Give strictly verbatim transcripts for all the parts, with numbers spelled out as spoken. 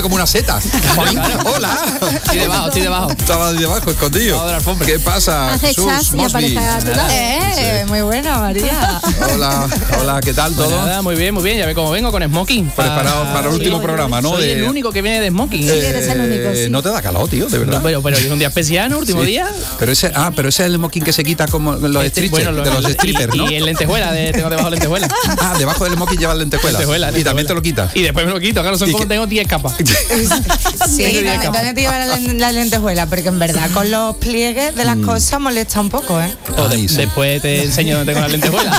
como una seta. Hola. Estoy debajo, estoy debajo. Estaba ahí debajo, escondido. ¿Qué pasa, Hace Jesús chas y Mosby? aparece tú. Eh, Sí. muy buena, María. Hola, hola, ¿qué tal Pues todo? nada, muy bien, muy bien. Ya ve cómo vengo con smoking. Preparado para el último programa, ¿no? Soy De- el único que viene de smoking. Eh, eres el único, sí. No te da calor, tío, de verdad. No, pero, pero es un día especial, ¿no? Último Sí. día. Pero ese, ah, pero ese es el smoking que se quita como los Este, strippers, bueno, de los strippers, y, ¿no? Y el lentejuela, de, tengo debajo lentejuela. Ah, debajo del smoking lleva lentejuelas. Lentejuela, Y también te lo quitas. Y después me lo quito, claro, son ¿Y como qué? tengo diez capas. Sí, Tengo ¿dónde, ¿dónde te lleva la, la lentejuela? Porque en verdad con los pliegues de las cosas molesta un poco, ¿eh? O de- Ahí sí. Después te enseño dónde tengo la lentejuela.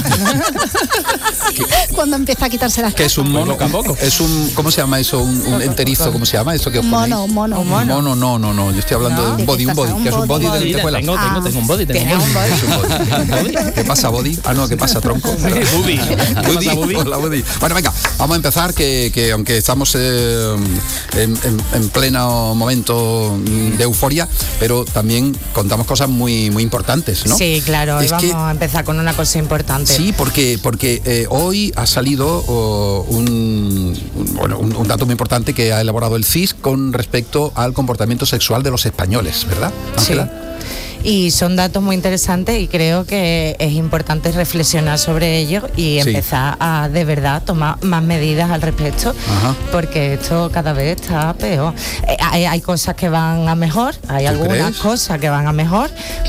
Cuando empieza a quitarse las Que es un mono, Poco a poco. es un, ¿cómo se llama eso? Un, un enterizo, ¿cómo se llama eso que os ponéis? Mono, mono. Un mono, no, no, no, yo estoy hablando No, de un ¿de body, qué un body, estás? que es un Un body de body. lentejuela. tengo, tengo, tengo un body, tengo Tiene un un body. body. Es un body. ¿Qué pasa, body? Ah, no, ¿qué pasa, tronco? Budi. ¿Qué Budi. pasa, Budi? Hola, Budi. Bueno, venga, vamos a empezar, que, que aunque estamos eh, en, en- en pleno momento de euforia, pero también contamos cosas muy, muy importantes, ¿no? Sí, claro, hoy Es vamos que- a empezar con una cosa importante. Sí, porque, porque eh, hoy ha salido oh, un, un- bueno, un, un dato muy importante que ha elaborado el C I S con respecto al comportamiento sexual de los españoles, ¿verdad, Sí. Ángela? Y son datos muy interesantes y creo que es importante reflexionar sobre ello y Sí. empezar a de verdad tomar más medidas al respecto, Ajá. porque esto cada vez está peor. Eh, hay, hay cosas que van a mejor, hay ¿Tú algunas crees? cosas que van a mejor,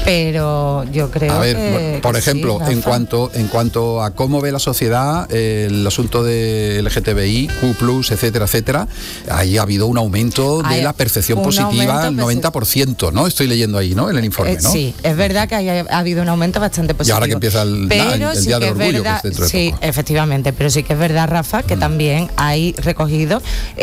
pero yo creo A ver, que... por que ejemplo, sí, en Rafa. cuanto en cuanto a cómo ve la sociedad eh, el asunto de L G T B I, Q plus, etcétera, etcétera, ahí ha habido un aumento de Hay la percepción un positiva aumento al noventa por ciento, ¿no? Estoy leyendo ahí, ¿no? En el informe, Eh, ¿no? Sí, es verdad que haya- ha habido un aumento bastante positivo. ahora que empieza el- pero nada, el sí Día que del es Orgullo, que verdad, es dentro de sí, poco. efectivamente, pero sí que es verdad, Rafa, que también hay recogido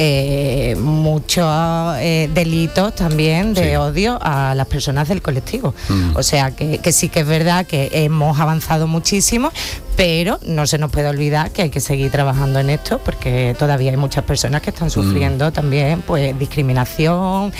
eh, muchos eh, delitos también de Sí. odio a las personas del colectivo. Mm. O sea, que, que sí que es verdad que hemos avanzado muchísimo, pero no se nos puede olvidar que hay que seguir trabajando en esto, porque todavía hay muchas personas que están sufriendo también pues discriminación,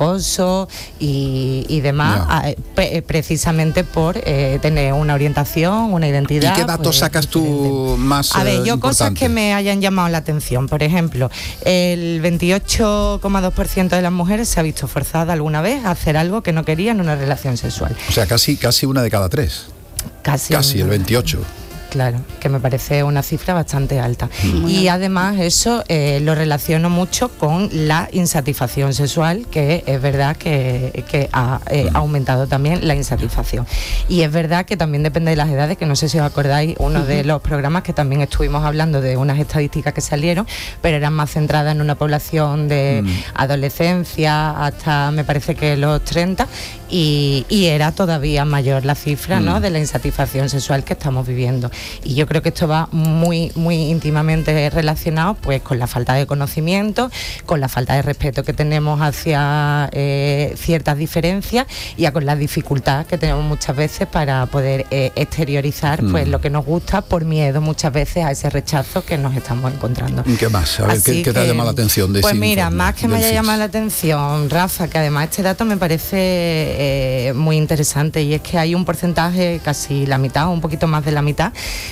acoso y, y demás, Ya. a- pre- precisamente por eh, tener una orientación, una identidad. ¿Y qué datos pues, sacas tú diferente. más A ver, eh, yo cosas importantes? que me hayan llamado la atención. Por ejemplo, el veintiocho coma dos por ciento de las mujeres se ha visto forzada alguna vez a hacer algo que no quería en una relación sexual. O sea, casi casi una de cada tres. Casi, Casi el una- veintiocho. Claro, que me parece una cifra bastante alta. Y además eso eh, lo relaciono mucho con la insatisfacción sexual, que es verdad que, que ha eh, aumentado también la insatisfacción. Y es verdad que también depende de las edades, que no sé si os acordáis, uno de los programas que también estuvimos hablando de unas estadísticas que salieron, pero eran más centradas en una población de adolescencia hasta, me parece que los treinta, y, y era todavía mayor la cifra, ¿no?, de la insatisfacción sexual que estamos viviendo. Y yo creo que esto va muy, muy íntimamente relacionado pues con la falta de conocimiento, con la falta de respeto que tenemos hacia eh, ciertas diferencias y a con la dificultad que tenemos muchas veces para poder eh, exteriorizar pues lo que nos gusta, por miedo muchas veces a ese rechazo que nos estamos encontrando. ¿Y qué más? A ver, ¿qué, Así qué te ha que, llamado la atención de Pues ese mira, informe más que me del haya C I S? llamado la atención, Rafa, que además este dato me parece eh, muy interesante, y es que hay un porcentaje, casi la mitad, un poquito más de la mitad,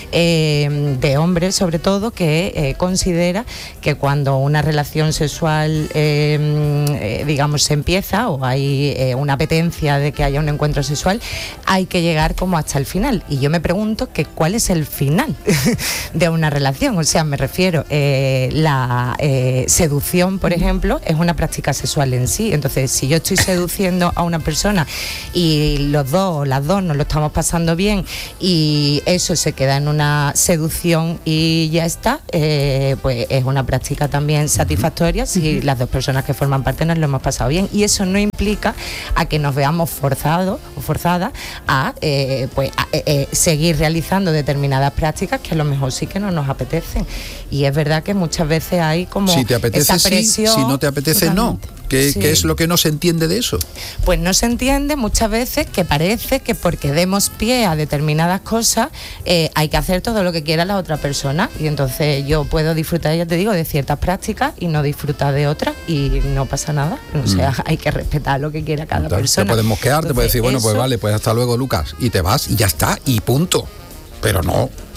eh, de hombres sobre todo, que eh, considera que cuando una relación sexual eh, eh, digamos se empieza, o hay eh, una apetencia de que haya un encuentro sexual, hay que llegar como hasta el final. Y yo me pregunto que cuál es el final de una relación. O sea, me refiero, eh, la eh, seducción, por ejemplo, es una práctica sexual en sí. Entonces, si yo estoy seduciendo a una persona y los dos o las dos nos lo estamos pasando bien y eso se queda en una seducción y ya está, eh, pues es una práctica también satisfactoria si las dos personas que forman parte nos lo hemos pasado bien. Y eso no implica a que nos veamos forzados o forzadas a, eh, pues, a eh, eh, seguir realizando determinadas prácticas que a lo mejor sí que no nos apetecen. Y es verdad que muchas veces hay como Si te apetece, esa sí, presión. si no te apetece, no. ¿Qué, Sí. qué es lo que no se entiende de eso? Pues no se entiende muchas veces que parece que porque demos pie a determinadas cosas eh, hay que hacer todo lo que quiera la otra persona, y entonces yo puedo disfrutar, ya te digo, de ciertas prácticas y no disfrutar de otras, y no pasa nada. O sea, hay que respetar lo que quiera cada Entonces, persona. te puedes mosquear, te puedes Entonces, decir, bueno, pues eso- vale, pues hasta luego, Lucas, y te vas y ya está, y punto. Pero no,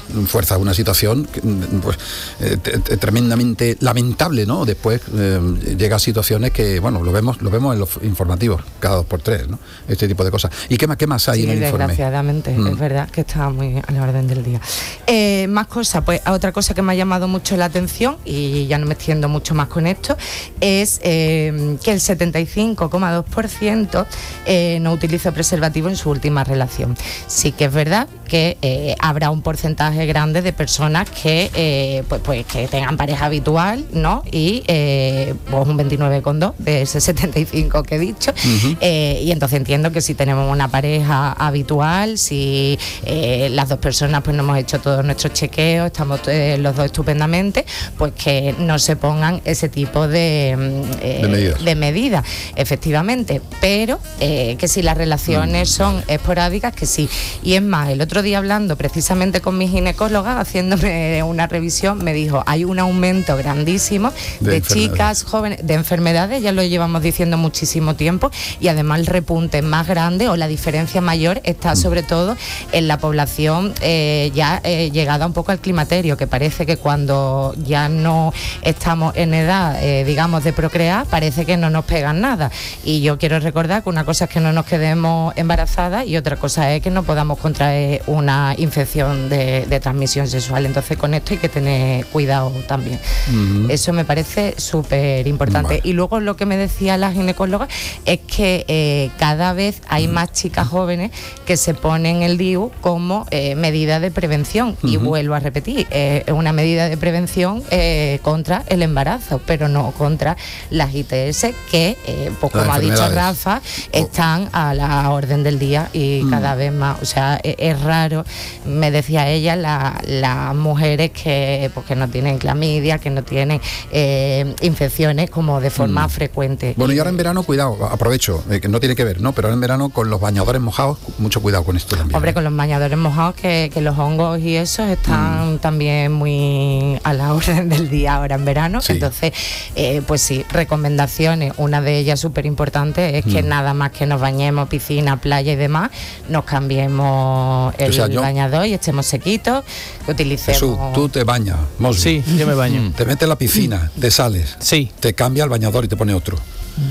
fuerza una situación pues, eh, tremendamente lamentable, ¿no? Después eh, llega a situaciones que, bueno, lo vemos lo vemos en los informativos cada dos por tres, ¿no? Este tipo de cosas. ¿Y qué más, qué más hay sí, en el informe? Desgraciadamente, mm. es verdad que está muy a la orden del día. Eh, más cosas, pues otra cosa que me ha llamado mucho la atención, y ya no me extiendo mucho más con esto, es eh, que el setenta y cinco coma dos por ciento eh, no utiliza preservativo en su última relación. Sí que es verdad que eh, habrá un porcentaje grande de personas que eh, pues, pues que tengan pareja habitual, ¿no? Y eh, pues un veintinueve coma dos de ese setenta y cinco que he dicho. Uh-huh. eh, y entonces entiendo que si tenemos una pareja habitual, si eh, las dos personas pues no hemos hecho todos nuestros chequeos, estamos eh, los dos estupendamente, pues que no se pongan ese tipo de, eh, de medidas, de medidas efectivamente, pero eh, que si las relaciones son esporádicas, que sí. Y es más, el otro día hablando precisamente con mi ginecóloga, haciéndome una revisión, me dijo, hay un aumento grandísimo de, de chicas jóvenes, de enfermedades, ya lo llevamos diciendo muchísimo tiempo, y además el repunte más grande o la diferencia mayor está sobre todo en la población eh, ya eh, llegada un poco al climaterio, que parece que cuando ya no estamos en edad, eh, digamos, de procrear, parece que no nos pegan nada. Y yo quiero recordar que una cosa es que no nos quedemos embarazadas y otra cosa es que no podamos contraer una infección de, de transmisión sexual. Entonces con esto hay que tener cuidado también. Uh-huh. Eso me parece súper importante. Vale. Y luego lo que me decía la ginecóloga es que eh, cada vez hay uh-huh. más chicas jóvenes que se ponen el D I U como eh, medida de prevención. Uh-huh. Y vuelvo a repetir, es eh, una medida de prevención eh, contra el embarazo, pero no contra las I T S que, eh, pues, como ha dicho Rafa, están a la orden del día y uh-huh. cada vez más. O sea, es, es raro, me decía ella, las la mujeres que, pues, que no tienen clamidia, que no tienen eh, infecciones como de forma uh-huh. frecuente. Bueno, y ahora en verano, cuidado, aprovecho, eh, que no tiene que ver, ¿no? Pero ahora en verano con los bañadores mojados, mucho cuidado con esto también. Hombre, con los bañadores mojados, que, que los hongos y eso están mm. también muy a la orden del día ahora en verano. Sí. Entonces, eh, pues sí, recomendaciones. Una de ellas súper importante es que mm. nada más que nos bañemos, piscina, playa y demás, nos cambiemos el o sea, yo... bañador y estemos sequitos, que utilicemos... Jesús, tú te bañas, Mosby. Sí, yo me baño. Te metes en la piscina, te sales, sí. te cambia el bañador y te pone otro.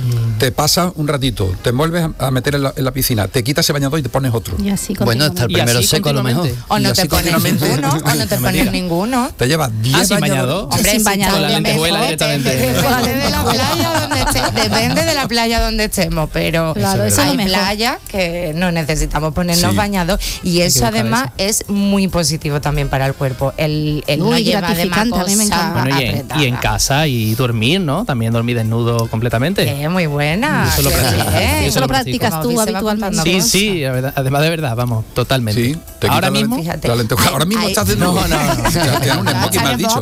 Te pasa un ratito, te vuelves a meter en la, en la piscina, te quitas ese bañador y te pones otro. Y así bueno, hasta el primero seco a lo mejor. O no te pones ninguno, o no te pones ninguno. Te llevas diez ah, bañador. Hombre, sin bañador. Con la lentejuela directamente. Depende de la playa donde estemos, depende de la playa donde estemos, pero claro, eso hay playas que no necesitamos ponernos sí. bañados y eso además eso. es muy positivo también para el cuerpo. El, el Uy, no llevar de más cosas bueno, y, en, y en casa y dormir, ¿no? También dormir desnudo completamente. Es muy buena. Eso lo, ¿eh? eso lo practicas tú habitualmente. Sí, sí, además de verdad, vamos, totalmente. Sí, ahora mismo, la lentejuela, ahora mismo estás desnudo. No, no, no. Te un smoking, me has dicho.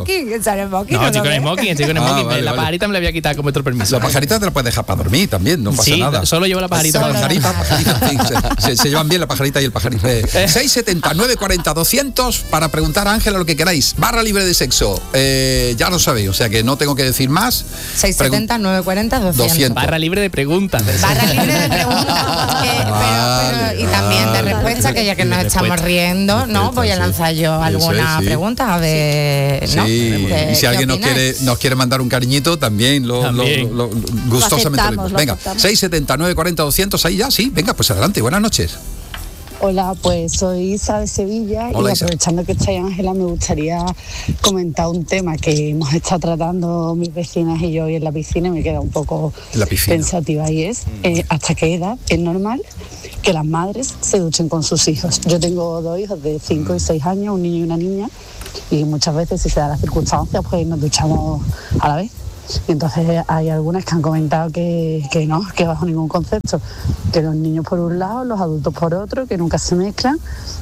No, estoy con smoking, estoy con smoking. La pajarita me la voy a quitar con vuestro permiso. La pajarita te la puedes dejar para dormir también, no pasa sí, nada. Solo llevo la pajarita. La pajarita, pajarita, se, se llevan bien la pajarita y el pajarito. seis setenta, nueve cuarenta, doscientos para preguntar a Ángela lo que queráis. Barra libre de sexo. Eh, ya lo sabéis, o sea que no tengo que decir más. seis setenta, nueve cuarenta, doscientos. Barra libre de preguntas. Barra libre de preguntas. eh, vale, pero, pero, y también de respuesta, que ya que nos estamos riendo, ¿no? Voy a lanzar yo alguna sí, sí. pregunta a ver. Sí, ¿no? y si alguien nos quiere, nos quiere mandar un cariñito, también lo, también. lo, lo, lo gustosamente lo lo venga, seis setenta, nueve cuarenta, doscientos, ahí ya, sí, venga, pues adelante, buenas noches. Hola, pues soy Isa de Sevilla. Hola, y aprovechando Isa. que está ahí Ángela, me gustaría comentar un tema que hemos estado tratando mis vecinas y yo hoy en la piscina y me queda un poco pensativa, y es eh, hasta qué edad es normal que las madres se duchen con sus hijos. Yo tengo dos hijos de cinco y seis años, un niño y una niña, y muchas veces, si se da la circunstancia, pues nos duchamos a la vez. Y entonces hay algunas que han comentado que, que no, que bajo ningún concepto, que los niños por un lado, los adultos por otro, que nunca se mezclan.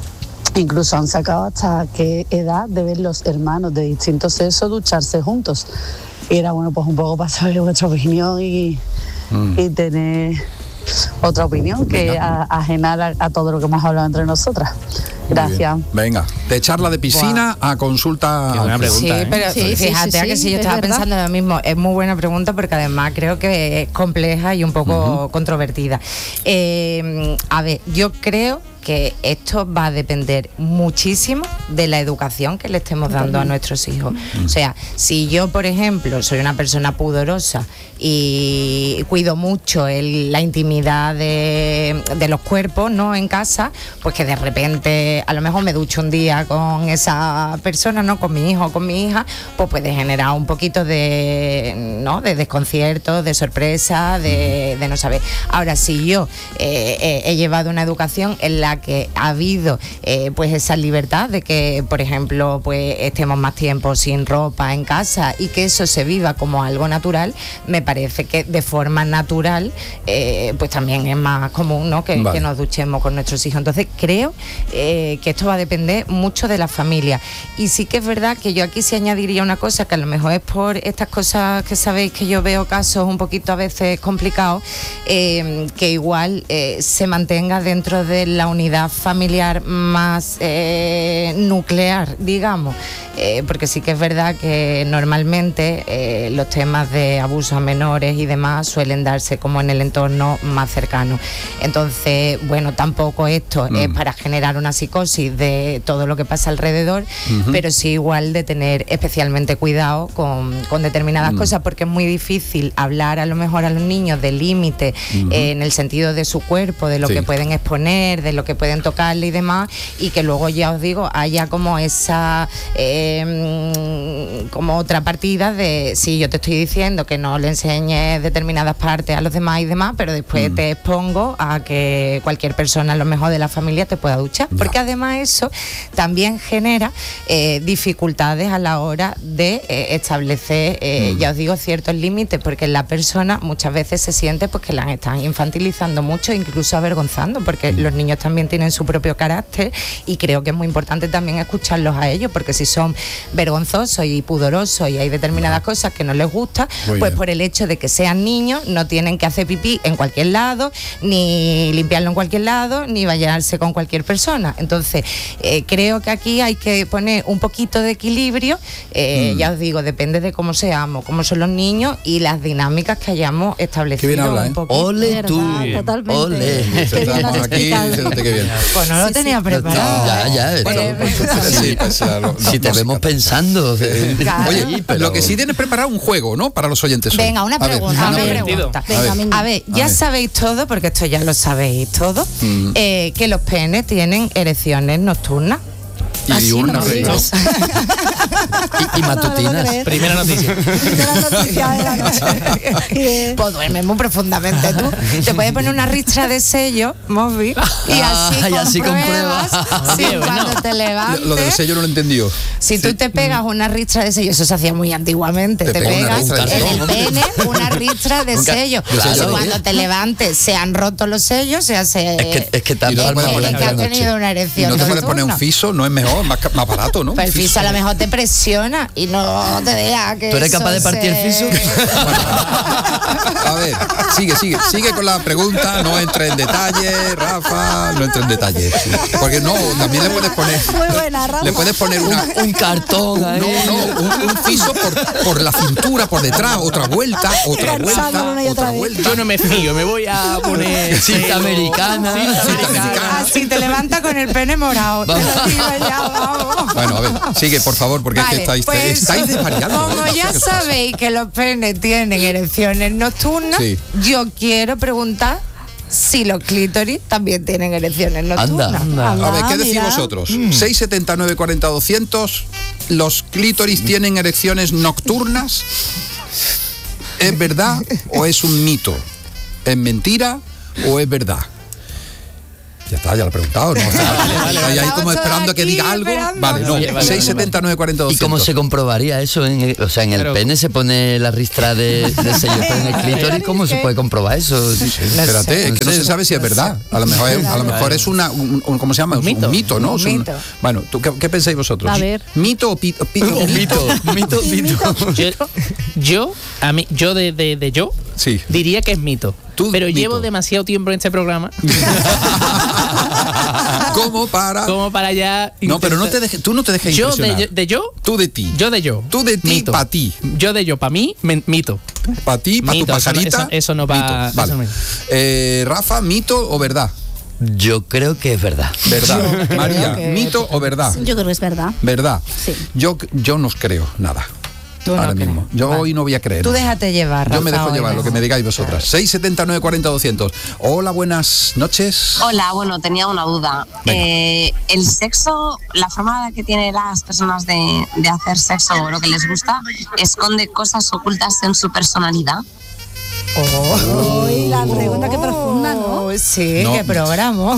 Incluso han sacado hasta qué edad deben los hermanos de distintos sexos ducharse juntos. Y era bueno, pues un poco para saber vuestra opinión y, mm. y tener otra opinión que a, ajena a, a todo lo que hemos hablado entre nosotras. Gracias. Venga, de charla de piscina wow. a consulta. Qué buena pregunta, sí, ¿eh? pero sí, fíjate sí, sí, que sí, si yo estaba verdad. pensando lo mismo, es muy buena pregunta porque además creo que es compleja y un poco uh-huh. controvertida. Eh, a ver, yo creo que esto va a depender muchísimo de la educación que le estemos dando a nuestros hijos. O sea, si yo, por ejemplo, soy una persona pudorosa y cuido mucho el, la intimidad de, de los cuerpos, ¿no?, en casa, pues que de repente a lo mejor me ducho un día con esa persona, ¿no?, con mi hijo o con mi hija, pues puede generar un poquito de, ¿no?, de desconcierto, de sorpresa, de, de no saber. Ahora, si yo eh, eh, he llevado una educación en la que ha habido eh, pues esa libertad de que, por ejemplo, pues estemos más tiempo sin ropa en casa y que eso se viva como algo natural, me parece que de forma natural eh, pues también es más común, ¿no?, que, vale. que nos duchemos con nuestros hijos. Entonces creo eh, que esto va a depender mucho de la familia. Y sí que es verdad que yo aquí sí añadiría una cosa, que a lo mejor es por estas cosas que sabéis que yo veo casos un poquito a veces complicados, eh, que igual eh, se mantenga dentro de la unidad familiar más eh, nuclear, digamos, eh, porque sí que es verdad que normalmente eh, los temas de abusos a menores y demás suelen darse como en el entorno más cercano. Entonces, bueno, tampoco esto mm. es para generar una psicosis de todo lo que pasa alrededor, uh-huh. pero sí igual de tener especialmente cuidado con, con determinadas mm. cosas, porque es muy difícil hablar a lo mejor a los niños de límites uh-huh. eh, en el sentido de su cuerpo, de lo sí. que pueden exponer, de lo que pueden tocarle y demás, y que luego, ya os digo, haya como esa eh, como otra partida de si yo te estoy diciendo que no le enseñes determinadas partes a los demás y demás, pero después mm. te expongo a que cualquier persona a lo mejor de la familia te pueda duchar, ya. porque además eso también genera eh, dificultades a la hora de eh, establecer eh, mm. ya os digo, ciertos límites, porque la persona muchas veces se siente pues que la están infantilizando mucho, incluso avergonzando, porque mm. los niños también tienen su propio carácter y creo que es muy importante también escucharlos a ellos, porque si son vergonzosos y pudorosos y hay determinadas cosas que no les gusta, muy pues bien. Por el hecho de que sean niños no tienen que hacer pipí en cualquier lado, ni limpiarlo en cualquier lado, ni bañarse con cualquier persona. Entonces eh, creo que aquí hay que poner un poquito de equilibrio, eh, mm. ya os digo, depende de cómo seamos, cómo son los niños y las dinámicas que hayamos establecido. Qué bien habla, ¿eh? Un poco. Ole tú, totalmente. Ole. Aquí, qué bien. Pues no lo sí, tenía sí. preparado. Ya, ya. Bueno, pues, sí, pues, lo, si no, te no vemos pensando. Claro. Oye, sí, pero... lo que sí tienes preparado un juego, ¿no?, para los oyentes. Hoy. Venga, una pregunta. A Una ver, pregunta. Venga, a ver, a ver ya a ver. sabéis todo, porque esto ya lo sabéis todo, mm. eh, que los penes tienen erecciones nocturnas. Y Así una no no. y, y matutinas. No Primera noticia. Primera noticia de la noche. Pues duermes muy profundamente tú. Te puedes poner una ristra de sello, Mosby, y así, ah, y así compruebas. comprueba. Sí, cuando te levantes. Lo, lo del sello no lo he entendido. Si sí. tú te pegas una ristra de sello, eso se hacía muy antiguamente. Te, te pegas en el pene una ristra de sello. Claro. Y cuando te levantes, se han roto los sellos, se hace. Es que, es que tanto es que, que has tenido una erección. Y no te puedes nocturna. poner un fiso, no es mejor, más, más barato, ¿no? Pues el fiso a lo mejor te presiona y no te deja que. ¿Tú eres capaz de partir se... el fiso? Bueno, a ver, sigue, sigue, sigue con la pregunta, no entre en detalle, Rafa, no entre en detalle. Porque no, también le puedes poner. Muy buena, Rafa. Le puedes poner una, un cartón ahí. No, no, un, un fiso por, por la cintura, por detrás, otra vuelta, otra vuelta, y otra otra vuelta. Yo no me fío, me voy a poner cinta americana. Cinta americana. Así te levanta con el pene morado. Te lo digo ya, vamos. Bueno, a ver, sigue, por favor, porque Vale, es que estáis, pues, estáis desvariando. Como ¿eh? ya sabéis que los penes tienen erecciones nocturnas, Sí. yo quiero preguntar si los clítoris también tienen erecciones nocturnas. Anda, anda. A ver, ¿qué decís mira. vosotros? seis setenta nueve cuarenta doscientos. ¿Los clítoris tienen erecciones nocturnas? ¿Es verdad o es un mito? ¿Es mentira o es verdad? Ya está, ya lo he preguntado, ¿no? Está vale, ahí vale. como esperando a que diga algo. Esperando. Vale, no. Vale, vale, seis setenta nueve cuarenta ¿Y doscientos. cómo se comprobaría eso? En el, o sea, en el Pero- pene se pone la ristra de, de sello, pero en el clítoris, ¿cómo se puede comprobar eso? Espérate, es que no se sabe si es verdad. A lo mejor es, a lo mejor es una, un, un- ¿cómo se llama? Un mito. Un mito, ¿no? Un Es un- mito. Bueno, ¿tú, qué, qué pensáis vosotros? A ver. ¿Mito o pito? pito, O mito, mito, mito. Yo, yo, a mí, yo de, de, de yo Sí. diría que es mito. Tú, pero mito. llevo demasiado tiempo en este programa Como para... Como para ya... No, pero no te dejes, tú no te dejes Yo impresionar. de, de yo... Tú de ti. Yo de yo. Tú de ti, Mito. para ti. Yo de yo, para mí, men- mito. Para ti, para tu Mito, eso no- pajarita. eso- eso no va- mito. Vale. eso no- Eh, Rafa, ¿mito o verdad? Yo creo que es verdad. Verdad. María, que- ¿mito o verdad? Yo creo que es verdad. Verdad. Sí. Yo, yo no creo nada. Tú no Ahora crees. mismo. Yo Vale. hoy no voy a creer. Tú déjate llevar, Yo me Rafa, dejo hoy llevar, lo que me mejor. digáis vosotras. seis setenta y nueve cuarenta doscientos. Hola, buenas noches. Hola, bueno, tenía una duda. Eh, el sexo, la forma que tienen las personas de, de hacer sexo o lo que les gusta, ¿esconde cosas ocultas en su personalidad? Oh. Uy, la pregunta que profunda, ¿no? Sí, No. qué programa.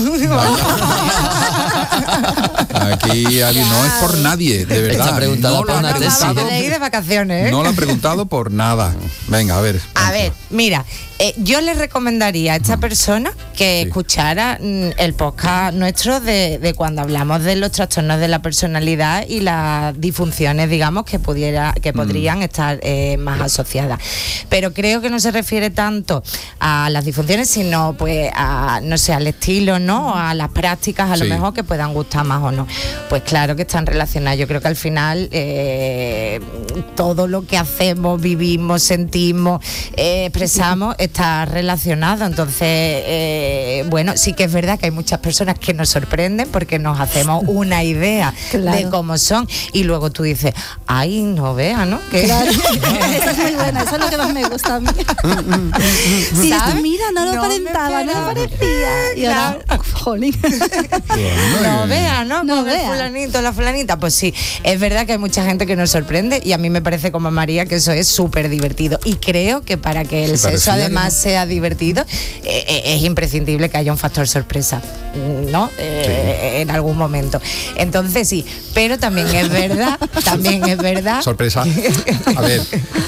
Aquí alguien no es por nadie, de verdad. Está preguntada no por lo ha una tesis. preguntado, Leí de vacaciones, ¿eh? no lo ha preguntado por nada. Venga, a ver. A ver, mira, eh, yo le recomendaría a esta persona que Sí. escuchara mm, el podcast nuestro de, de cuando hablamos de los trastornos de la personalidad y las disfunciones, digamos, que pudiera, que podrían estar eh, más asociadas. Pero creo que no se refiere tanto a las disfunciones, sino pues a, no sé, al estilo, ¿no? A las prácticas, a lo Sí. mejor que puedan gustar más o no. Pues claro que están relacionadas. Yo creo que al final eh, todo lo que hacemos, vivimos, sentimos, eh, expresamos está relacionado. Entonces, eh, bueno, sí que es verdad que hay muchas personas que nos sorprenden porque nos hacemos una idea Claro. de cómo son y luego tú dices, ay, no vea, ¿no? Que Claro. Esa es muy buena, eso es lo que más me gusta a mí. Sí, ¿sabes? esto, mira, no lo No me aparentaba, no lo esperaba. parecía. Y ahora, jolín. No vea, ¿no? No Con el vea. fulanito, la fulanita. Pues sí, es verdad que hay mucha gente que nos sorprende y a mí me parece como a María que eso es súper divertido. Y creo que para que el Sí, sexo parecía que además no. sea divertido, eh, eh, es imprescindible que haya un factor sorpresa, ¿no? Eh, En algún momento. Entonces sí, pero también es verdad, también es verdad. Sorpresa. A ver.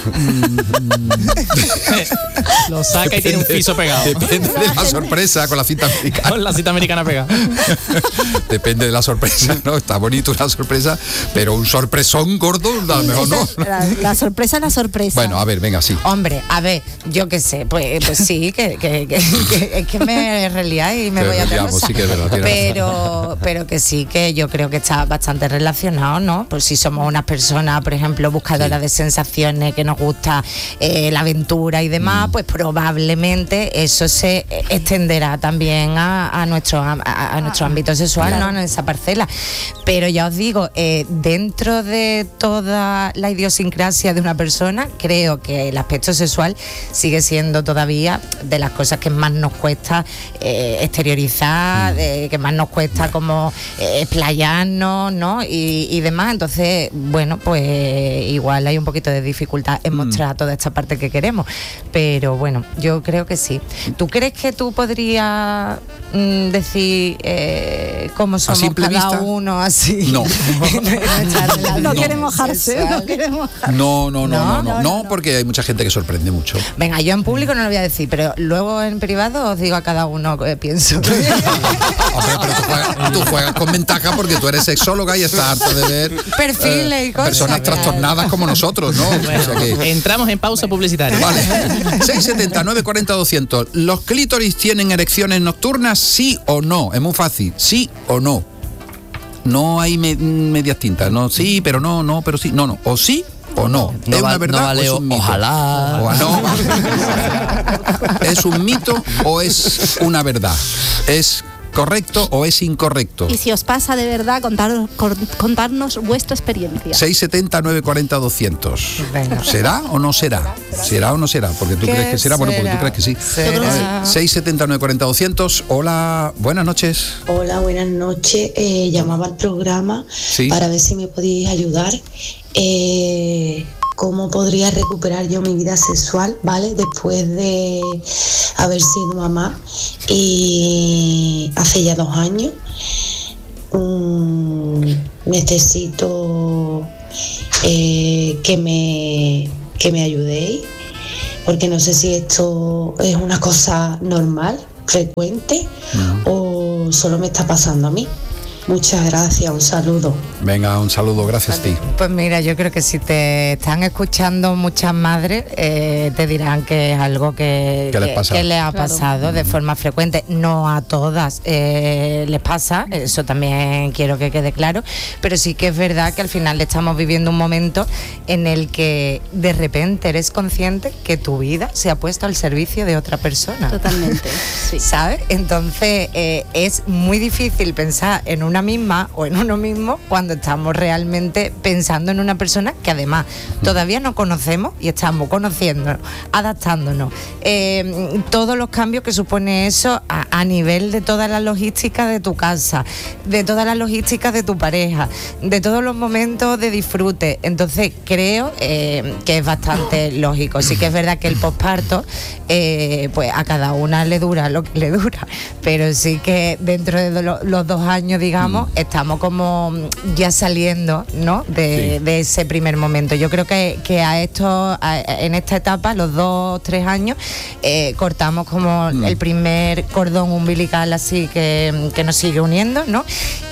Lo saca y tiene un piso pegado. Depende de la sorpresa con la cinta americana. Con la cita americana pegada. Depende de la sorpresa, ¿no? Está bonito una sorpresa, pero un sorpresón gordo, a lo mejor no. La, la sorpresa es la sorpresa. Bueno, a ver, venga, sí. Hombre, a ver, yo qué sé, pues, pues sí, que, que, que, que- es que me realidad y me Te voy a reliamos, Tolosa. sí que es verdad, tienes pero, pero que sí, que yo creo que está bastante relacionado, ¿no? Pues si somos unas personas, por ejemplo, bucadoras Sí. de sensaciones, que nos gusta eh, la aventura y demás, Mm. pues probablemente eso se eh, extenderá también a, a nuestro, am- a, a nuestro ámbito sexual, ¿no? En esa parcela. Pero ya os digo, eh, dentro de toda la idiosincrasia de una persona, creo que el aspecto sexual sigue siendo todavía de las cosas que más nos cuesta eh, exteriorizar, eh, que más nos cuesta como eh, explayarnos, ¿no? Y, y demás. Entonces, bueno, pues igual hay un poquito de dificultad en mostrar toda esta parte que queremos. Pero bueno, yo creo que sí. ¿Tú crees que tú podrías mm, decir eh, cómo somos simple cada vista? uno así? No. no, no quiere mojarse, no quiere mojarse. No, no, no, no, No, no, no, porque hay mucha gente que sorprende mucho. Venga, yo en público no lo voy a decir, pero luego en privado os digo a cada uno que pienso. Hombre, pero tú juegas, tú juegas con ventaja porque tú eres sexóloga y estás harto de ver Perfiles y cosas. personas trastornadas como nosotros, ¿no? Bueno, O sea que- entramos en pausa publicitaria. Vale. seis setenta, nueve cuarenta, doscientos. ¿Los clítoris tienen erecciones nocturnas, sí o no? Es muy fácil. ¿Sí o no? No hay me- medias tintas. No, sí, pero no, no, pero sí. No, no. O sí o no. No ¿Es va- una no verdad vale o es o- un mito? ojalá. O no. ¿Es un mito o es una verdad? ¿Es correcto o es incorrecto? Y si os pasa de verdad, contar, con- contarnos vuestra experiencia. seis setenta, nueve cuarenta, doscientos. Venga. ¿Será o no será? ¿Será o no será? Porque tú ¿Qué crees que será. Bueno, porque tú será? crees que sí. Será. Yo creo que sí. seis setenta, nueve cuarenta, doscientos. Hola, buenas noches. Hola, buenas noches. Eh, llamaba al programa Sí. para ver si me podíais ayudar. Eh, ¿Cómo podría recuperar yo mi vida sexual, ¿vale? Después de haber sido mamá y hace ya dos años. Mm, necesito eh, que me, que me ayudéis, porque no sé si esto es una cosa normal, frecuente, o solo me está pasando a mí. Muchas gracias, un saludo. Venga, un saludo, gracias a ti. Pues mira, yo creo que si te están escuchando muchas madres, eh, te dirán que es algo que, ¿Qué les pasa? que les ha pasado claro. de forma frecuente. No a todas eh, les pasa, eso también quiero que quede claro, pero sí que es verdad que al final estamos viviendo un momento en el que de repente eres consciente que tu vida se ha puesto al servicio de otra persona. Totalmente, sí. ¿Sabes? Entonces eh, es muy difícil pensar en una misma o en uno mismo cuando estamos realmente pensando en una persona que además todavía no conocemos y estamos conociéndonos, adaptándonos. Eh, todos los cambios que supone eso a, a nivel de toda la logística de tu casa, de toda la logística de tu pareja, de todos los momentos de disfrute. Entonces creo eh, que es bastante lógico. Sí que es verdad que el posparto, eh, pues a cada una le dura lo que le dura, pero sí que dentro de lo, los dos años, digamos, Mm. estamos como ya saliendo, ¿no? De, sí. de ese primer momento. Yo creo que, que a esto, a, en esta etapa, los dos, tres años, eh, cortamos como mm. el primer cordón umbilical así que, que nos sigue uniendo, ¿no?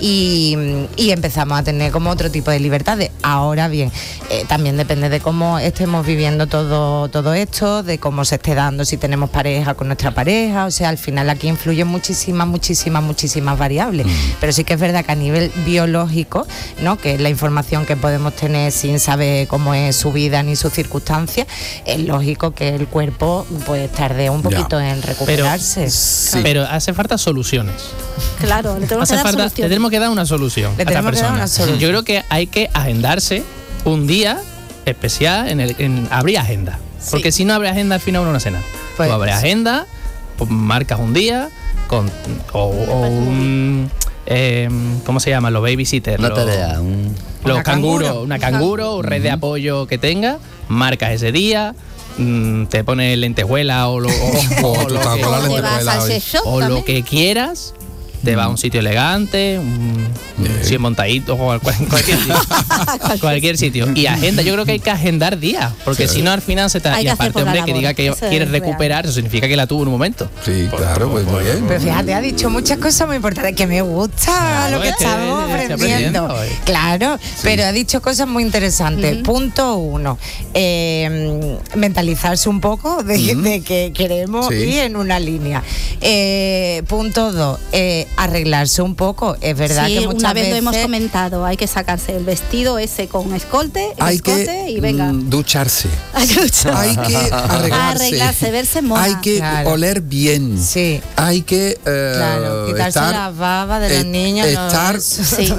Y, y empezamos a tener como otro tipo de libertades. Ahora bien, eh, también depende de cómo estemos viviendo todo, todo esto, de cómo se esté dando, si tenemos pareja con nuestra pareja, o sea, al final aquí influyen muchísimas, muchísimas, muchísimas variables. Mm. Pero sí que es verdad que a nivel biológico, ¿no? Que es la información que podemos tener sin saber cómo es su vida ni sus circunstancias, es lógico que el cuerpo pues tarde un poquito ya. en recuperarse. Pero, sí. pero hace falta soluciones. Claro, le tenemos, hace que, dar falta, solución. le tenemos que dar una solución le a esta persona. Una solución. Yo creo que hay que agendarse un día especial en el en abrir agenda. Sí. Porque si no abre agenda al final uno no hace nada. Pues, Tú abres agenda, pues marcas un día con o, o un Eh, ¿cómo se llama? Los babysitters. Una los, tarea. Un... Los canguros. Una canguro, uh-huh. red de apoyo que tenga. Marcas ese día. Mmm, te pones lentejuela o lo, o, o, o, lo que, o, lentejuela o lo que quieras. Te vas a un sitio elegante, un yeah. cien montaditos o cualquier sitio. cualquier sitio. Y agenda, yo creo que hay que agendar días, porque sí. si no al final se te... Hay y aparte, hombre, que diga que quiere recuperar, eso significa que la tuvo en un momento. Sí, pues, claro, pues muy bien. Pero fíjate, ha dicho muchas cosas muy importantes, que me gusta claro, lo que este, estamos aprendiendo. aprendiendo claro, sí. pero ha dicho cosas muy interesantes. Uh-huh. Punto uno, eh, mentalizarse un poco de, uh-huh. de que queremos sí. ir en una línea. Eh, punto dos, eh, arreglarse un poco, es verdad sí, que muchas una vez veces lo hemos comentado, hay que sacarse el vestido ese con escote, el hay escote que y venga. Mm, ducharse. Hay que ducharse. Hay que arreglarse. arreglarse, verse mona. Hay que claro. oler bien. Sí. Hay que eh, claro, quitarse estar, las babas de los eh, niños. Estar los... sí,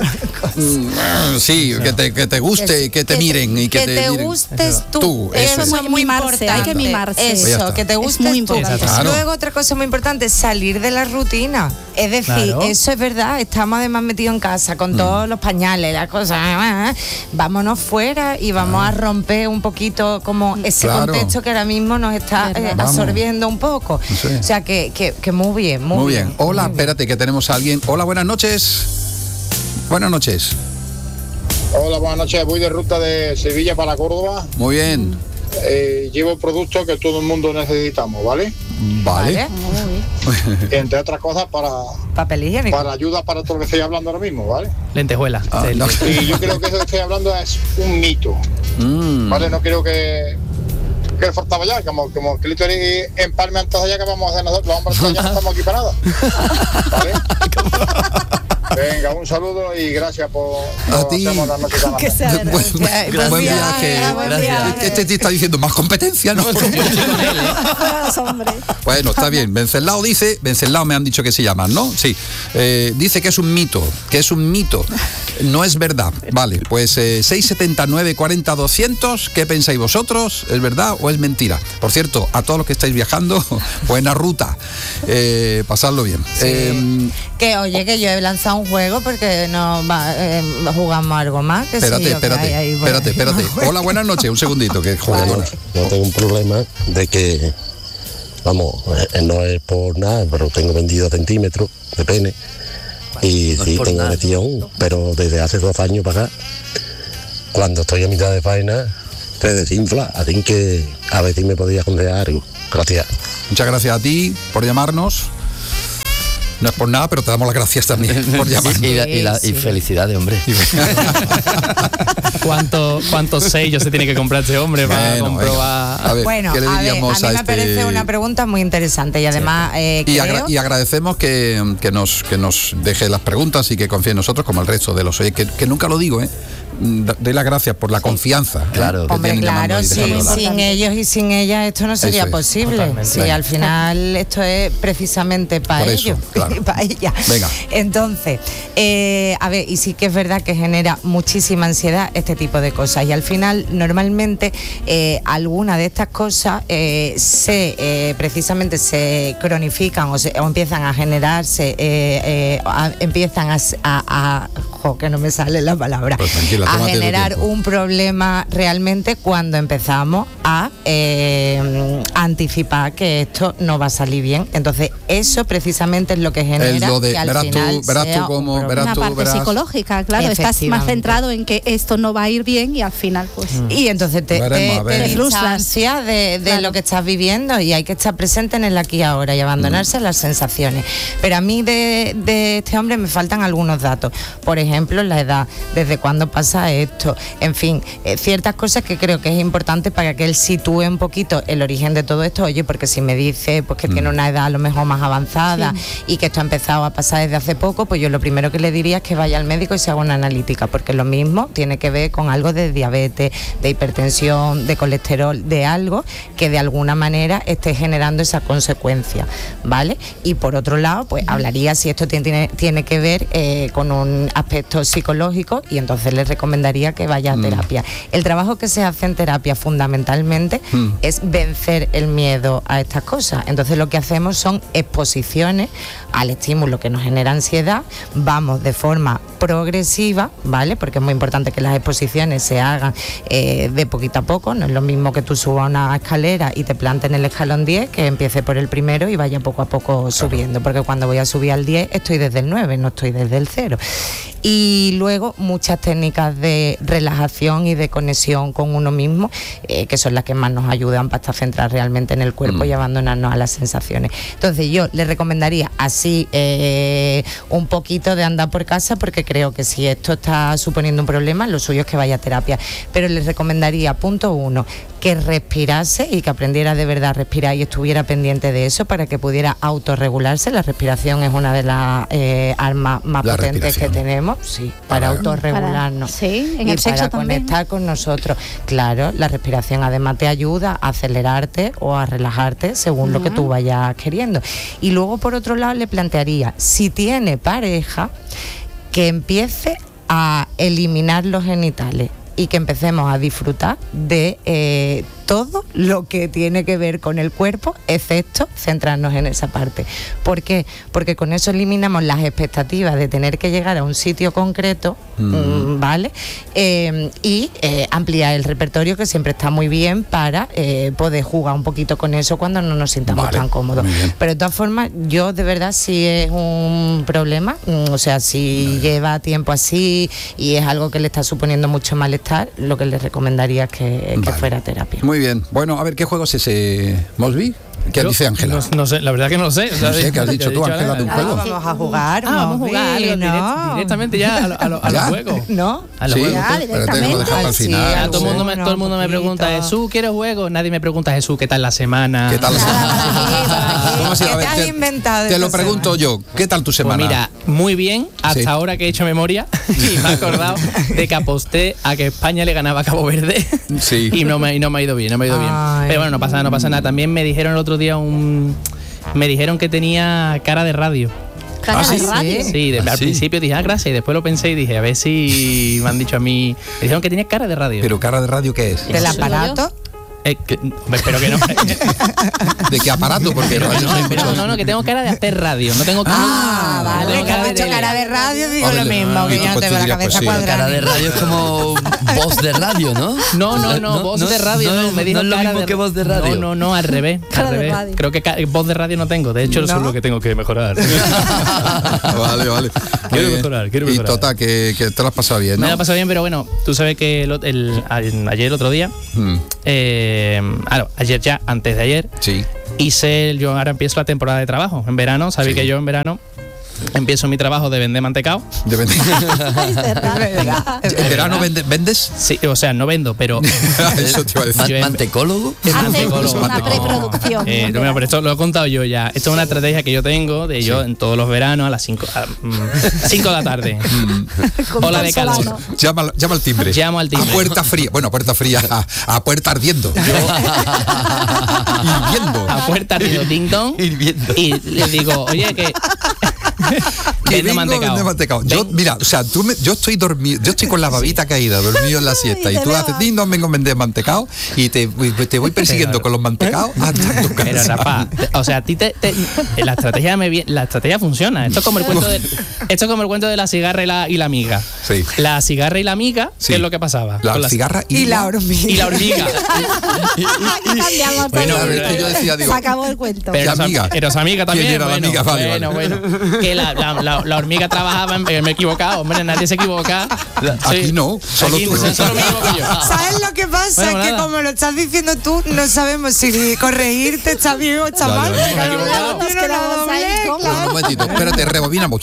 sí que, te, que te guste y que, que te miren y que, que te, te miren. gustes tú. tú eso, eso es muy mimarse, importante. hay que mimarse. Eso, que te gustes es muy tú. importante. Claro. Luego otra cosa muy importante es salir de la rutina. Es decir, claro. eso es verdad, estamos además metidos en casa con mm. todos los pañales, las cosas, vámonos fuera y vamos ah. a romper un poquito como ese claro. contexto que ahora mismo nos está eh, absorbiendo un poco. Sí. O sea que, que, que muy bien, muy, muy bien. bien. Hola, muy espérate bien. que tenemos a alguien. Hola, buenas noches. Buenas noches. Hola, buenas noches. Voy de ruta de Sevilla para Córdoba. Muy bien. Eh, llevo productos que todo el mundo necesitamos, ¿vale? Vale. vale. Entre otras cosas para papel higiénico, para ayuda para todo lo que estoy hablando ahora mismo, ¿vale? Lentejuela. Ah, no. Y yo creo que eso que estoy hablando es un mito, mm. ¿vale? No creo que que el faltaba ya, como, como el clítoris empalme antes allá que vamos a hacer nosotros, los hombres ya no estamos aquí para nada, ¿vale? Venga, un saludo y gracias por, por a ti. La noche tan que sea buen, buen, buen, buen viaje. Gracias. Este te está diciendo más competencia, ¿no? Bueno, está bien. Venceslao dice, Venceslao me han dicho que se llaman, ¿no? Sí. Eh, dice que es un mito, que es un mito. No es verdad. Vale, pues eh, seis setenta y nueve cuarenta doscientos, ¿qué pensáis vosotros? ¿Es verdad o es mentira? Por cierto, a todos los que estáis viajando, buena ruta. Eh, pasadlo bien. Sí. Eh, que oye, que yo he lanzado un juego porque no va, eh, jugamos algo más. Que espérate, sí, espérate, que hay ahí, espérate, espérate. Hola, buenas noches, un segundito. Que bueno, yo tengo un problema de que, vamos, eh, no es por nada, pero tengo veintidós centímetros de pene. Y no sí, tengo erección, pero desde hace dos años para acá, cuando estoy a mitad de faena, se desinfla. Así que a ver si me podía aconsejar algo. Gracias. Muchas gracias a ti por llamarnos. No es por nada, pero te damos las gracias también por llamar. Y, la, y, la, y felicidades, hombre. ¿Cuánto, ¿Cuántos sellos se tiene que comprar este hombre para bueno, comprobar? A ver, bueno, ¿qué le diríamos a, ver, a mí a me este... parece una pregunta muy interesante y además sí. eh, y, creo... agra- y agradecemos que, que, nos, que nos deje las preguntas y que confíe en nosotros como el resto de los oyentes, que, que nunca lo digo, ¿eh? Doy las gracias por la sí. confianza. Claro, que hombre, claro, sí, sin ellos y sin ellas esto no sería es, posible. Sí, al final esto es precisamente para ellos, claro. para ellas. Venga. Entonces, eh, a ver, y sí que es verdad que genera muchísima ansiedad este tipo de cosas. Y al final, normalmente, eh, algunas de estas cosas eh, se eh, precisamente se cronifican o, se, o empiezan a generarse, eh, eh, a, empiezan a, a, a jo, que no me sale la palabra. Pues tranquila, a generar un problema realmente cuando empezamos a eh, anticipar que esto no va a salir bien. Entonces eso precisamente es lo que genera lo de, que al verás final tú, verás sea tú cómo, un verás una tú, parte verás... psicológica, claro, estás más centrado en que esto no va a ir bien y al final pues mm. y entonces te, Veremos, te, te distancias de, de claro. lo que estás viviendo y hay que estar presente en el aquí y ahora y abandonarse mm. a las sensaciones. Pero a mí de, de este hombre me faltan algunos datos, por ejemplo la edad, desde cuándo pasa esto, en fin, eh, ciertas cosas que creo que es importante para que él sitúe un poquito el origen de todo esto. Oye, porque si me dice pues que mm. tiene una edad a lo mejor más avanzada sí. y que esto ha empezado a pasar desde hace poco, pues yo lo primero que le diría es que vaya al médico y se haga una analítica, porque lo mismo tiene que ver con algo de diabetes, de hipertensión, de colesterol, de algo que de alguna manera esté generando esa consecuencia, ¿vale? Y por otro lado, pues mm. hablaría si esto tiene, tiene, tiene que ver eh, con un aspecto psicológico y entonces le recomendaría que vaya a mm. terapia. El trabajo que se hace en terapia fundamentalmente mm. es vencer el miedo a estas cosas. Entonces lo que hacemos son exposiciones al estímulo que nos genera ansiedad, vamos de forma progresiva, ¿vale? Porque es muy importante que las exposiciones se hagan eh, de poquito a poco, no es lo mismo que tú subas una escalera y te plantes en el escalón diez, que empiece por el primero y vaya poco a poco subiendo, porque cuando voy a subir al diez estoy desde el nueve, no estoy desde el cero. Y luego muchas técnicas de relajación y de conexión con uno mismo, eh, que son las que más nos ayudan para estar centrados realmente en el cuerpo mm. y abandonarnos a las sensaciones. Entonces yo le recomendaría así eh, un poquito de andar por casa, porque creo que si esto está suponiendo un problema, lo suyo es que vaya a terapia. Pero les recomendaría, punto uno, que respirase y que aprendiera de verdad a respirar y estuviera pendiente de eso para que pudiera autorregularse. La respiración es una de las eh, armas más la potentes que tenemos, sí, para, para autorregularnos. Para, sí, en y el sexo para también. Conectar con nosotros. Claro, la respiración además te ayuda a acelerarte o a relajarte según uh-huh. lo que tú vayas queriendo. Y luego, por otro lado, le plantearía, si tiene pareja, que empiece a eliminar los genitales y que empecemos a disfrutar de eh, todo lo que tiene que ver con el cuerpo, excepto centrarnos en esa parte. ¿Por qué? Porque con eso eliminamos las expectativas de tener que llegar a un sitio concreto, mm. ¿vale? Eh, y eh, ampliar el repertorio, que siempre está muy bien para eh, poder jugar un poquito con eso cuando no nos sintamos vale. tan cómodos. Pero de todas formas, yo de verdad sí es un problema, o sea, si vale. lleva tiempo así y es algo que le está suponiendo mucho malestar, lo que le recomendaría es que, vale. que fuera a terapia. Muy bien. Bueno, a ver, ¿qué juego es ese, Mosby? ¿Qué dice Ángela? No, no sé, la verdad que no lo sé. O sea, no sé, ¿qué has dicho tú, Ángela, de un juego? Ah, vamos a jugar. Ah, vamos a jugar algo, no. direct, directamente ya a, a, a, a los juegos. ¿No? A los sí, juegos. Ya, directamente. Pero al final, sí, todo el mundo, me, todo el mundo me pregunta, Jesús, ¿quieres juego? Nadie me pregunta, Jesús, ¿qué tal la semana? ¿Qué tal la semana? ¿Cómo así? A ver, te, inventado te lo pregunto semana? yo, ¿qué tal tu semana? Pues mira, muy bien, hasta sí. ahora que he hecho memoria y me he acordado de que aposté a que España le ganaba a Cabo Verde sí. y, no me, y no me ha ido bien, no me ha ido Ay. bien. Pero bueno, no pasa nada, no pasa nada. También me dijeron el otro día un... Me dijeron que tenía cara de radio. ¿Cara ¿Ah, de sí? radio? Sí, de, ¿Ah, al sí? principio dije, ah, gracias, y después lo pensé y dije, a ver si me han dicho a mí. Me dijeron que tenía cara de radio. ¿Pero cara de radio qué es? ¿Del aparato? Eh, que, espero que no. ¿De qué aparato? Porque radio no, no, no, no, que tengo cara de hacer radio. No tengo cara. Ah, vale, tengo que has dicho cara de radio, digo lo mismo, que ya no tengo la cabeza cuadrada. Cara de radio es como voz de radio, ¿no? No, no, no, voz de radio no. Me dijo no es lo mismo que voz de radio. No, no, no, al revés. Al revés. Creo que voz de radio no tengo. De hecho, eso es lo que tengo que mejorar. Vale, vale. Quiero mejorar, quiero mejorar. Y total, que, que te lo has pasado bien, ¿no? Me lo he pasado bien, pero bueno, tú sabes que el, el, el, ayer, el otro día, hmm. eh, claro, ayer ya, antes de ayer, sí. hice, yo ahora empiezo la temporada de trabajo. En verano, sabéis sí. que yo en verano empiezo mi trabajo de vender mantecao. De vender. ¿En verano vende, vendes? Sí, o sea, no vendo, pero... Eso te iba a decir. Yo ¿Mantecólogo? Hacemos una preproducción. Eh, no, pero esto lo he contado yo ya. Esto es una estrategia que yo tengo de yo en todos los veranos a las cinco de la tarde. Hola de calor. Llama, llama al timbre. Llamo al timbre. A puerta fría. Bueno, a puerta fría, a, a puerta ardiendo. Hirviendo. A puerta ardiendo, ding dong. Hirviendo. Y le digo, oye, que... que vengo mantecao. Vende mantecao. Yo, mira, o sea, tú me, yo estoy dormido, yo estoy con la babita caída, dormido en la siesta, y, y tú haces ding dong, vengo a vender mantecao y te, te voy persiguiendo pero, con los mantecaos hasta tu casa. Pero Rafa, o sea, a ti te, te, la estrategia me la estrategia funciona. Esto es como el cuento de esto es como el cuento de la cigarra y la, y la amiga. Sí. La cigarra y la amiga, sí. ¿qué es lo que pasaba? La, la cigarra y, y la hormiga. Y la hormiga. y, y, y, bueno, pero yo decía, digo, se acabó el cuento. Pero ¿Qué amiga? Pero esa amiga también. ¿Quién era bueno, la amiga? Vale, bueno, vale. bueno. Que la, la, la, la hormiga trabajaba en, me he equivocado, hombre, nadie se equivoca. Aquí sí. no, solo Aquí, tú. Solo me equivoco yo. ¿Sabes lo que pasa? Bueno, que nada. como lo estás diciendo tú, no sabemos si corregirte está bien o está mal. Nos quedamos ahí. Un momentito, espérate, rebobinamos.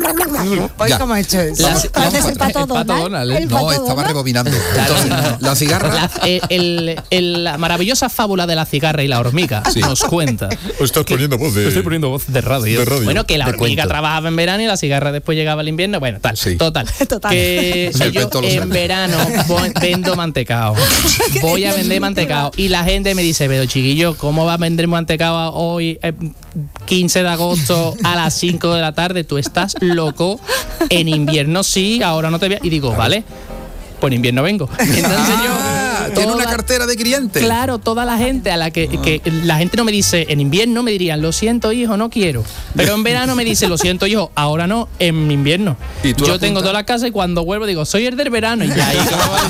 Hoy cómo ha hecho eso. La, Este es el pato Donald. El No, pato estaba Donald. rebobinando. Entonces, la cigarra. La, el, el, el, la maravillosa fábula de la cigarra y la hormiga Sí. nos cuenta. Estás poniendo voz de. Estoy poniendo voz de radio. De radio. Bueno, que la De hormiga cuento. trabajaba en verano y la cigarra después llegaba al invierno. Bueno, tal. Sí. Total. Total. Que Sí, el yo cuento lo en sé. verano voy- vendo mantecao. Voy a vender mantecao. Y la gente me dice, pero chiquillo, ¿cómo vas a vender mantecao hoy, eh, quince de agosto, a las cinco de la tarde? Tú estás loco. En invierno sí, ahora no te voy a... Y digo, vale, pues en invierno vengo. Entonces yo... Ah, tiene una toda- cartera de clientes. Claro, toda la gente a la que, que la gente no me dice, en invierno me dirían, lo siento hijo, no quiero. Pero en verano me dice, lo siento hijo, ahora no, en invierno. ¿Y tú Yo la tengo apuntas? toda la casa y cuando vuelvo digo, soy el del verano. Y ya ahí, ¿cómo va a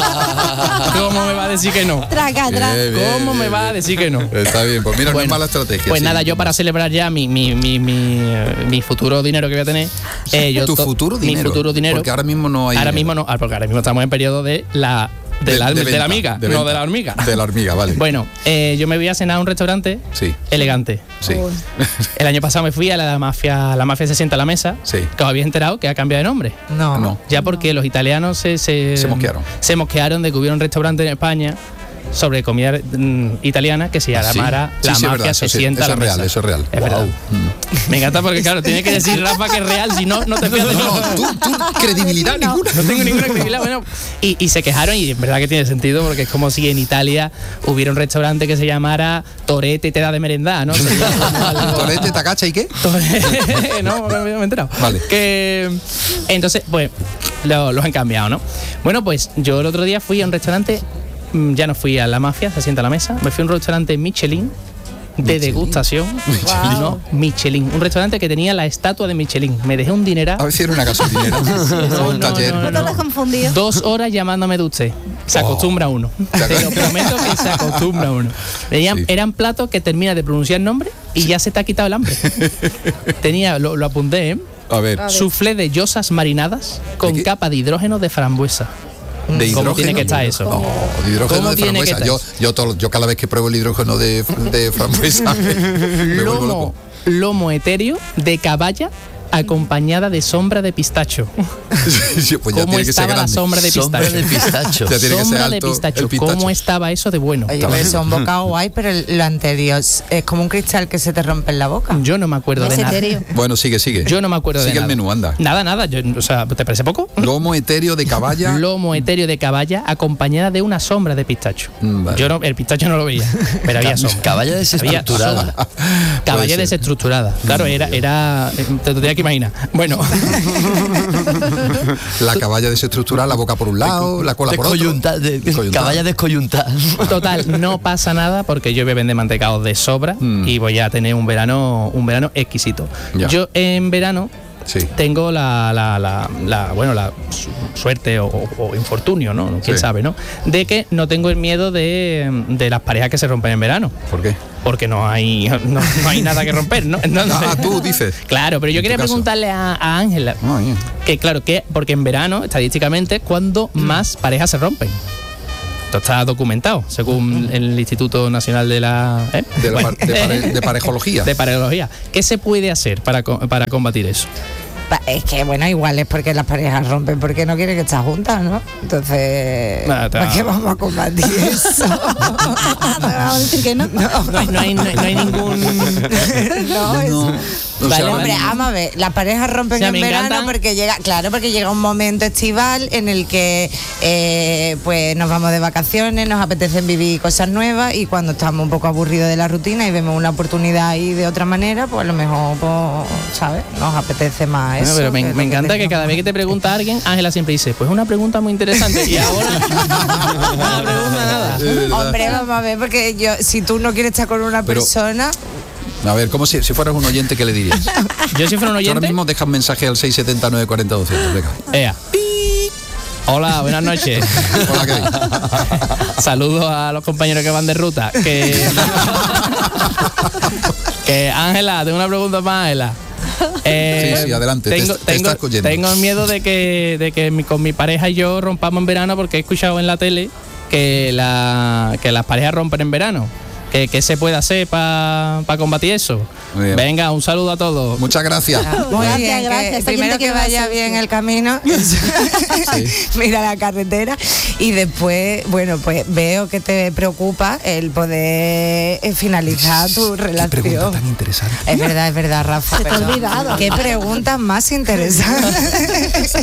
decir, ¿cómo me va a decir que no? Traga, traga. Bien, bien, ¿Cómo me bien, va a bien. decir que no? Está bien, pues mira, no es mala estrategia. Pues sí. nada, yo para celebrar ya mi, mi, mi, mi, eh, mi futuro dinero que voy a tener. eh, yo ¿Tu to- futuro dinero? Mi futuro dinero. Porque ahora mismo no hay. Ahora dinero. mismo no, ah, porque ahora mismo estamos en periodo de la, de, De- la, de de venta, la amiga, de no venta. de la hormiga. De la hormiga, vale. Bueno, eh, yo me voy a cenar a un restaurante Sí. elegante. Sí. El año pasado me fui a la mafia, la mafia se sienta a la mesa, Sí. que os habéis enterado que ha cambiado de nombre. No. No. Ya porque los italianos se, se, Se mosquearon. se mosquearon de que hubiera un restaurante en España sobre comida mm, italiana que se llamara Sí, La sí, es Mafia verdad, se eso sí, sienta a eso la es real, mesa. eso es real. Es verdad. Mm. Me encanta porque, claro, tiene que decir Rafa que es real, si no, no te fías de No, nada. tú, tú, credibilidad ninguna. No tengo ninguna credibilidad. Bueno, y, y se quejaron y en verdad que tiene sentido porque es como si en Italia hubiera un restaurante que se llamara Torete te da de merendar, ¿no? Sería como algo- Torete, tacacha y qué? Torete- no, no me he enterado. Vale. Que, entonces, pues, lo- los han cambiado, ¿no? Bueno, pues yo el otro día fui a un restaurante, mm, ya no fui a la mafia, se sienta a la mesa, me fui a un restaurante Michelin. De Michelin. degustación, Michelin. no, Michelin, un restaurante que tenía la estatua de Michelin. Me dejé un dineral. A ver si era una gasolinera. No, un no, taller. no, No te has confundido. Dos horas llamándome de usted. Se Oh. acostumbra uno. Te lo prometo que se acostumbra uno. Venían- Sí. Eran platos que termina de pronunciar el nombre y ya se te ha quitado el hambre. Tenía, lo, lo apunté, ¿eh? A ver, Soufflé de yosas marinadas con qué? capa de hidrógeno de frambuesa. de ¿Cómo hidrógeno. tiene que estar eso? No, de hidrógeno ¿Cómo de tiene que frambuesa. estar Yo, eso? yo, todo- yo cada vez que pruebo el hidrógeno de, de frambuesa me, me vuelvo Lomo, loco. lomo etéreo de caballa acompañada de sombra de pistacho. Sí, pues ya ¿Cómo tiene que ser estaba la grande. sombra de Sombra pistacho? de pistacho. Ya tiene que ser Sombra de alto pistacho. el pistacho. ¿Cómo estaba eso de bueno? Oye, pero son bocado guay, pero lo anterior es como un cristal que se te rompe en la boca. Yo no me acuerdo de Es nada. etéreo. Bueno, sigue, sigue. Yo no me acuerdo Sigue de el nada. menú, anda. Nada, nada. Yo, o sea, ¿te parece poco? Lomo etéreo de caballa. Lomo etéreo de caballa acompañada de una sombra de pistacho. Mm, vale. Yo no, el pistacho no lo veía, pero había sombra. Caballa Había desestructurada. sombra. Puede Caballa ser. desestructurada. Claro, era, era. Te lo tenía que imaginar. Bueno, La caballa desestructurada, la boca por un lado, la cola por otro. Descoyuntada, de- Descoyuntada. caballa descoyuntada. total, no pasa nada porque yo voy a vender mantecaos de sobra Mm. y voy a tener un verano, un verano exquisito. Ya. Yo en verano Sí. tengo la, la, la, la- bueno, la su- suerte o, o infortunio, ¿no? Quién Sí. sabe, ¿no? De que no tengo el miedo de, de las parejas que se rompen en verano. ¿Por qué? Porque no hay, no, no hay nada que romper, ¿no? Entonces, Ah, tú dices. Claro, pero yo En tu quería caso. preguntarle a a Ángela, Ah, bien. que claro, que porque en verano, estadísticamente, cuando más parejas se rompen. Esto está documentado, según el Instituto Nacional de la... ¿eh? De, la bueno, de, pare, de parejología. De parejología. ¿Qué se puede hacer para, para combatir eso? Es que, bueno, igual es porque las parejas rompen porque no quieren que estén juntas, ¿no? Entonces, Nada, ¿para qué vamos a combatir eso? Vamos a decir que no. No, no, hay, no, hay, no hay ningún... no, es... No. O Vale, sea, hombre, vamos a ver, las parejas rompen o sea, en me verano encantan. porque llega, claro, porque llega un momento estival en el que eh, pues nos vamos de vacaciones, nos apetecen vivir cosas nuevas y cuando estamos un poco aburridos de la rutina y vemos una oportunidad ahí de otra manera, pues a lo mejor, pues, ¿sabes? Nos apetece más Bueno, eso. pero me, que me lo encanta que teníamos. cada vez que te pregunta alguien, Ángela siempre dice, pues una pregunta muy interesante. Y ahora no me pregunta nada. Hombre, vamos a ver, porque yo, si tú no quieres estar con una Pero- persona, A ver, ¿cómo si, si fueras un oyente, qué le dirías? Yo si fuera un Ahora oyente... mismo deja un mensaje al seis siete nueve cuatro cero doscientos. Venga. Ea. Hola, buenas noches. Hola, ¿qué hay? Saludos a los compañeros que van de ruta. Que, que Ángela, tengo una pregunta para Ángela. Eh, Sí, sí, adelante, te- Tengo, te tengo, estás oyendo. tengo miedo de que, de que mi- con mi pareja y yo rompamos en verano porque he escuchado en la tele que, la, que las parejas rompen en verano. ¿Qué, qué se puede hacer para pa combatir eso? Muy bien. Venga, un saludo a todos. Muchas gracias. muy Gracias, bien, que gracias. Esta primero gente que que va a vaya ser, bien sí. el camino, mira la carretera y después, bueno, pues veo que te preocupa el poder eh, finalizar tu Qué pregunta relación. tan interesante. Es verdad, es verdad, Rafa. Se te ha perdón. olvidado. Qué preguntas más interesantes.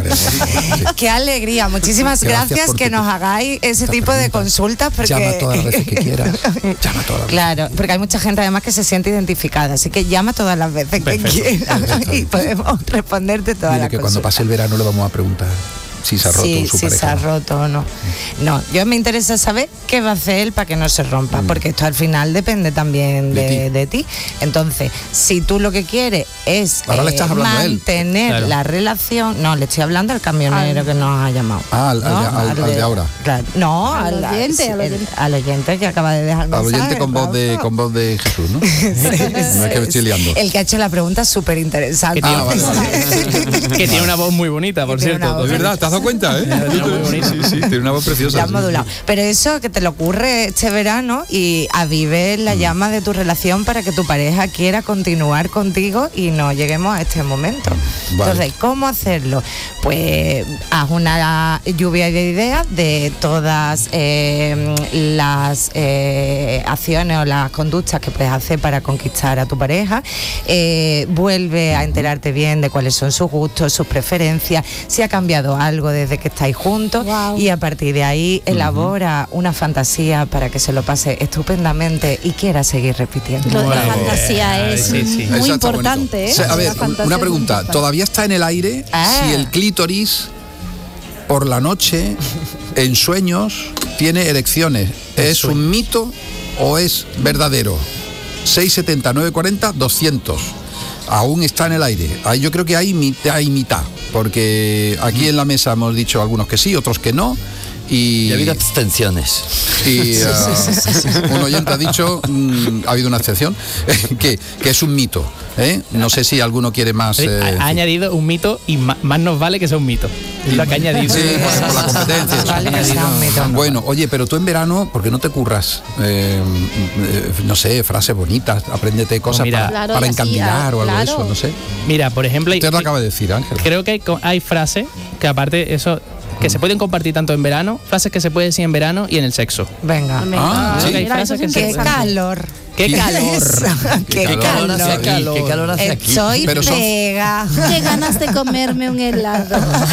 Qué alegría. Muchísimas Gracias gracias, por que tu- nos hagáis ese esta tipo de pregunta. consultas. Porque... Llama todas las veces que quieras. Llama todas las veces. Claro, porque hay mucha gente además que se siente identificada, así que llama todas las veces Perfecto, que quieras perfecto. y podemos responderte todas Mire las que cosas. cuando pase el verano le vamos a preguntar si se ha roto sí, su si pareja. se ha roto o no. No, yo me interesa saber qué va a hacer él para que no se rompa, porque esto al final depende también de, De de ti. Entonces, si tú lo que quieres es Ahora le estás hablando a él. mantener Claro. la relación, no, le estoy hablando al camionero Al- que nos ha llamado. Ah, al- al ¿no? de- al- al de ahora. Claro. No, Al oyente, al el- oyente. al oyente que acaba de dejar el Al mensaje, oyente con voz de Rafa. con voz de Jesús, ¿no? No es que me estoy liando. El que ha hecho la pregunta es súper interesante. Que tiene, Ah, vale, vale. que tiene una voz muy bonita, por Que tiene cierto. una voz. Es verdad, ¿te has dado cuenta, eh? Tiene una voz muy bonita. Sí, sí, tiene una voz preciosa. Ya has sí. modulado. Pero eso que te lo ocurre este verano y avive la Mm. llama de tu relación para que tu pareja quiera continuar contigo y no lleguemos a este momento. Vale. Entonces, ¿cómo hacerlo? Pues haz una lluvia de ideas de todas eh, las eh, acciones o las conductas que puedes hacer para conquistar a tu pareja. Eh, vuelve a enterarte bien de cuáles son sus gustos, sus preferencias, si ha cambiado algo desde que estáis juntos. Guau. Y a partir de ahí elabora una fantasía para que se lo pase estupendamente y quiera seguir repitiendo. Lo de la Bueno, fantasía es sí, sí. Eso muy está importante, bonito. ¿eh? O sea, a ver, La fantasía una es muy pregunta. importante. ¿Todavía está en el aire Ah. si el clítoris por la noche, en sueños, tiene erecciones? ¿Es un mito o es verdadero? seis setenta nueve cuarenta doscientos. Aún está en el aire. Ahí yo creo que hay mitad y mitad, porque aquí en la mesa hemos dicho algunos que sí, otros que no. Y, Y ha habido abstenciones. y uh, un oyente ha dicho, mm, ha habido una excepción, que, que es un mito. ¿eh? No sé si alguno quiere más. Sí, eh, ha, ha añadido un mito y ma- más nos vale que sea un mito. Es lo que ha añadido. Sí, por, por la competencia. Vale, que sea un mito. Bueno, oye, pero tú en verano, ¿por qué no te curras? Eh, eh, no sé, frases bonitas, apréndete cosas mira, para, Claro, para y así, encandilar o algo de claro. eso, no sé. Mira, por ejemplo, hay- Usted lo acaba de decir, Ángel. creo que hay, co- hay frases que aparte eso que se pueden compartir tanto en verano, frases que se pueden decir en verano y en el sexo. Venga. Ah, Creo sí. que hay Mira, frases eso es que se ¡Qué pueden- calor! ¡Qué ¿Qué- calor! ¡Qué calor calor! hace aquí, calor. qué calor hace aquí. Estoy Pero son- pega. Qué ganas de comerme un helado.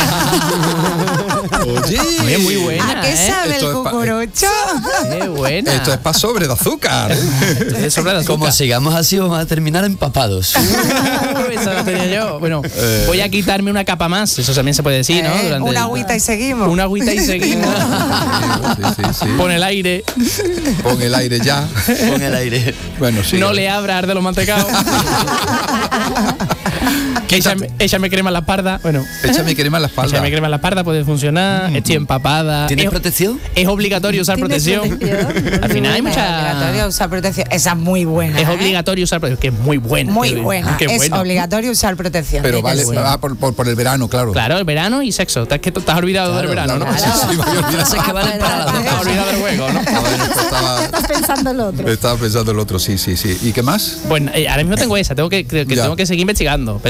Oye, Oye, muy buena. ¿A qué ¿eh? sabe Esto el es pa- cucurucho? ¡Qué buena! esto es para sobre de azúcar. ¿eh? Es sobre la Como azúcar. sigamos así, vamos a terminar empapados. Uh, esa la tenía yo. Bueno, voy a quitarme una capa más. Eso también se puede decir, ¿no? Eh, Durante Una el- agüita y seguimos. Una agüita y seguimos. Sí, sí, sí. Pon el aire. Pon el aire ya. Con el aire. Bueno, sí. No le abras de los mantecados. échame, échame crema en la espalda. Bueno, Échame crema en la espalda. échame crema en la espalda puede funcionar. piscina, estoy empapada. ¿Tienes es, protección? Es obligatorio usar protección. protección. Al final hay mucha. Es obligatorio usar protección. Esa es muy buena. Es ¿eh? obligatorio usar protección, que es muy buena. Muy buena. Es bueno. obligatorio usar protección. Pero vale, va por, por, por el verano, claro. Claro, el verano y sexo. Es que tú estás olvidado claro, del verano, claro, ¿no? Claro. Sí, sí, sí, que vale para las dos. Estás olvidado del juego, ¿no? Estaba, estás pensando en el otro. Estaba pensando en el otro, sí, sí, sí. ¿Y qué más? Bueno, eh, ahora mismo tengo esa, tengo que, que tengo que seguir investigando.